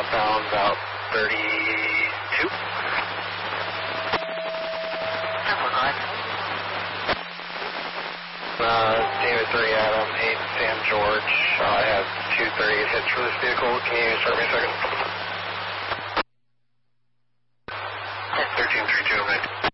Southbound about 32. David 3 Adam, 8 Sam George. I have 238 hits for this vehicle. Can you start me a second? 1332, okay.